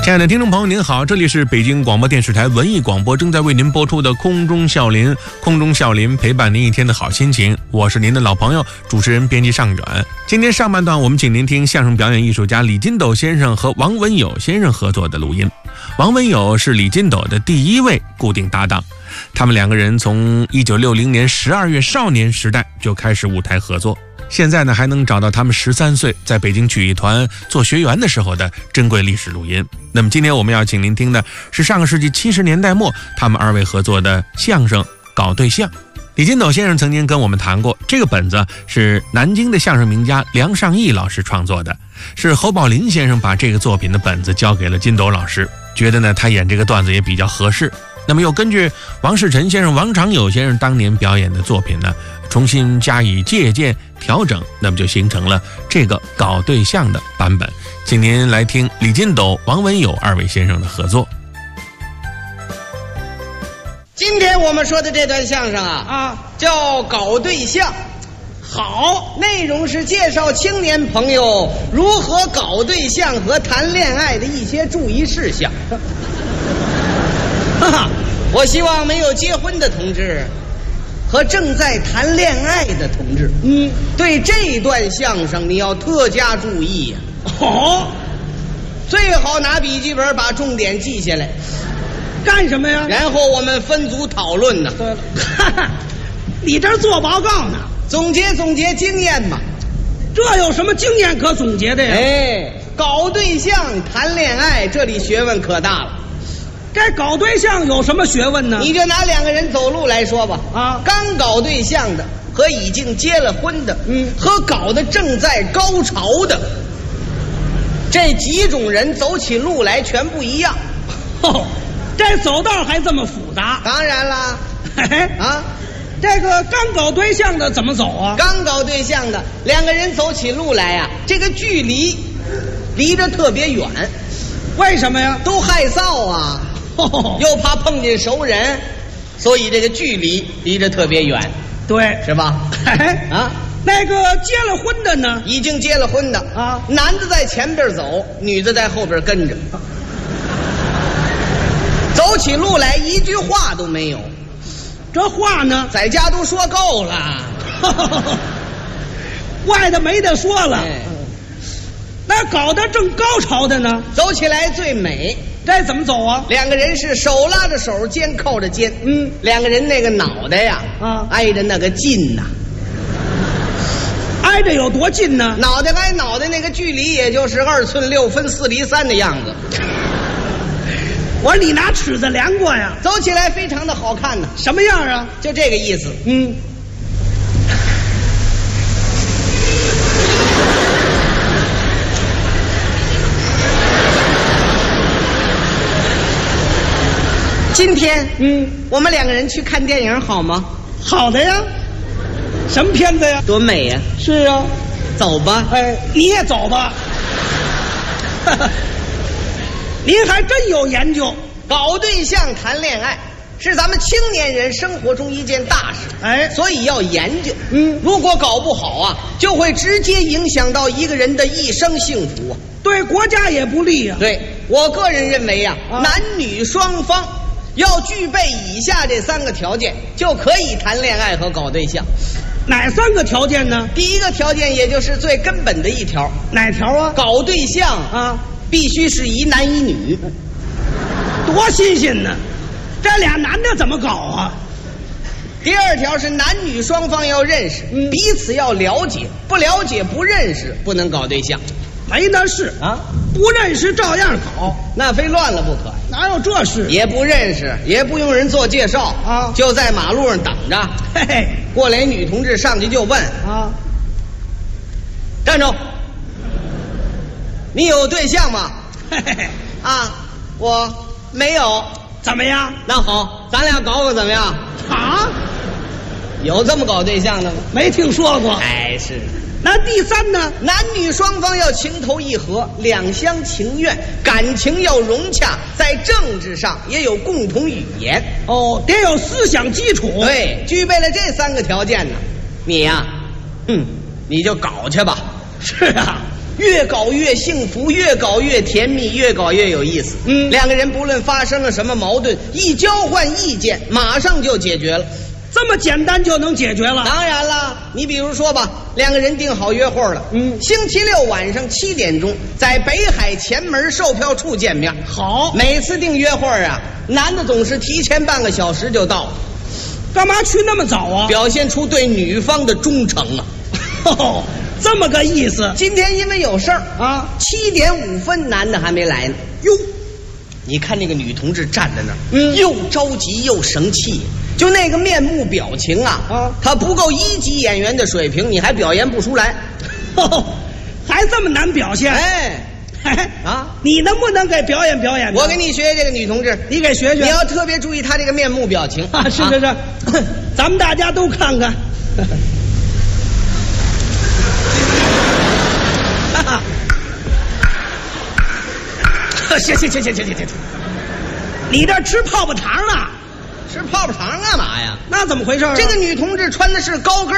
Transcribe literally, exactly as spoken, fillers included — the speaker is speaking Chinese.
亲爱的听众朋友您好，这里是北京广播电视台文艺广播正在为您播出的空中笑林，空中笑林陪伴您一天的好心情，我是您的老朋友主持人编辑尚远。今天上半段我们请您听相声表演艺术家李金斗先生和王文友先生合作的录音。王文友是李金斗的第一位固定搭档，他们两个人从一九六零年十二月少年时代就开始舞台合作，现在呢还能找到他们十三岁在北京曲艺团做学员的时候的珍贵历史录音。那么今天我们要请您听的是上个世纪七十年代末他们二位合作的相声《搞对象》。李金斗先生曾经跟我们谈过，这个本子是南京的相声名家梁尚义老师创作的，是侯宝林先生把这个作品的本子交给了金斗老师，觉得呢他演这个段子也比较合适。那么又根据王世臣先生、王长友先生当年表演的作品呢，重新加以借鉴调整，那么就形成了这个搞对象的版本。请您来听李金斗、王文友二位先生的合作。 今天我们说的这段相声啊啊， 叫搞对象。 好， 内容是介绍青年朋友如何搞对象和谈恋爱的一些注意事项。哈哈，我希望没有结婚的同志和正在谈恋爱的同志， 嗯， 对这段相声你要特加注意呀、 啊。好， 最好拿笔记本把重点记下来。 干什么呀？ 然后我们分组讨论呢。 对了，哈哈，你这做报告呢？ 总结总结经验嘛。 这有什么经验可总结的呀？ 哎，搞对象谈恋爱，这里学问可大了。 该搞对象有什么学问呢？ 你就拿两个人走路来说吧， 啊， 刚搞对象的和已经结了婚的， 嗯， 和搞得正在高潮的，这几种人走起路来全不一样。 哦，这走道还这么复杂？ 当然啦， 嘿嘿啊， 这个刚搞对象的怎么走啊？ 刚搞对象的两个人走起路来啊，这个距离离着特别远。 为什么呀？ 都害臊啊。 哦， 又怕碰见熟人，所以这个距离离着特别远， 对， 是吧？啊， 那个结了婚的呢？ 已经结了婚的啊， 男的在前边走，女的在后边跟着，走起路来一句话都没有。 这话呢， 在家都说够了， 外的没得说了。 哎， 那搞得正高潮的呢？ 走起来最美。 该怎么走啊？ 两个人是手拉着手，肩靠着肩， 嗯， 两个人那个脑袋呀， 啊， 挨着那个近呐、 啊，挨着有多近呢？ 脑袋挨脑袋那个距离，也就是二寸六分四厘三的样子。 我说你拿尺子量过呀？ 走起来非常的好看呢。 什么样啊？ 就这个意思。 嗯。 今天， 嗯， 我们两个人去看电影好吗？ 好的呀。什么片子呀？ 多美呀！ 是啊， 走吧。 哎，你也走吧。您还真有研究。 搞对象谈恋爱是咱们青年人生活中一件大事， 哎， 所以要研究。 嗯， 如果搞不好啊，就会直接影响到一个人的一生幸福啊， 对国家也不利啊。 对，我个人认为呀、啊， 啊男女双方要具备以下这三个条件，就可以谈恋爱和搞对象。 哪三个条件呢？ 第一个条件，也就是最根本的一条， 哪条啊？ 搞对象啊， 必须是一男一女。 多新鲜呢！这俩男的怎么搞啊？ 第二条是男女双方要认识， 嗯、 彼此要了解，不了解不认识不能搞对象。 没那事啊， 不认识照样搞， 那非乱了不可。 哪有这事？ 也不认识，也不用人做介绍啊， 就在马路上等着。 嘿嘿， 过来女同志上去就问啊， 站住！你有对象吗？ 嘿嘿嘿， 啊，我没有。 怎么样？ 那好，咱俩搞搞怎么样？ 啊？ 有这么搞对象的吗？ 没听说过。 哎，是。 那第三呢？ 男女双方要情投意合，两厢情愿，感情要融洽，在政治上也有共同语言。 哦，得有思想基础。 对，具备了这三个条件呢，你呀、啊，嗯，你就搞去吧。 是啊， 越搞越幸福，越搞越甜蜜，越搞越有意思。 嗯两个人不论发生了什么矛盾，一交换意见，马上就解决了。 这么简单就能解决了？ 当然了，你比如说吧，两个人定好约会了， 嗯星期六晚上七点钟在北海前门售票处见面。 好， 每次定约会啊，男的总是提前半个小时就到了， 干嘛去那么早啊？ 表现出对女方的忠诚啊。 哦，这么个意思今天因为有事儿啊？ 七点五分男的还没来呢。 哟， 你看那个女同志站在那儿， 嗯又着急又生气，就那个面目表情啊， 啊她不够一级演员的水平，你还表演不出来。 哦，还这么难表现？ 哎， 哎啊， 你能不能给表演表演呢？ 我给你学学这个女同志， 你给学学。 你要特别注意她这个面目表情啊，是是是， 啊咱们大家都看看。行行行行行行行，你这吃泡泡糖了？ 吃泡泡糖干嘛呀？ 那怎么回事啊？ 这个女同志穿的是高跟